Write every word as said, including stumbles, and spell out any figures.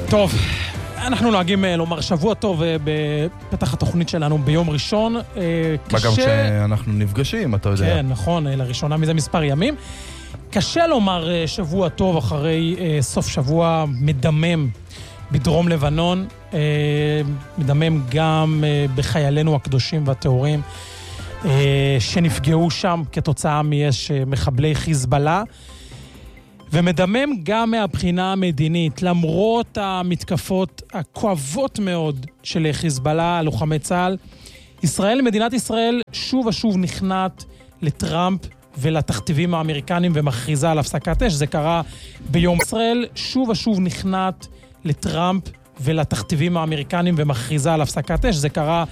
טוב, אנחנו נוהגים לומר שבוע טוב בפתח התוכנית שלנו ביום ראשון. מה גם שאנחנו נפגשים, אתה יודע. כן, נכון, לראשונה מזה מספר ימים. קשה לומר שבוע טוב אחרי סוף שבוע מדמם בדרום לבנון, מדמם גם בחיילינו הקדושים והטהורים שנפגעו שם כתוצאה מאש מחבלי חיזבאללה, ומדמם גם מהבחינה המדינית, למרות המתקפות הכואבות מאוד של חיזבאללה על לוחמי צה"ל. ישראל, מדינת ישראל, שוב ושוב נכנעת לטראמפ ולתכתיבים האמריקנים ומכריזה על הפסקת אש. זה קרה ביום ישראל, שוב ושוב נכנעת לטראמפ ולתכתיבים האמריקנים ומכריזה על הפסקת אש. זה קרה